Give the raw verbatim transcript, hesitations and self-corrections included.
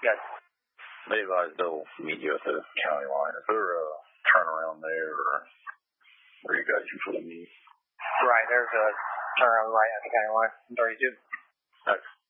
Yes. Levi's will meet you at the county line. Is there a turnaround there, or where you guys usually meet? Right, there's a turnaround right at the county line, thirty-two. Okay.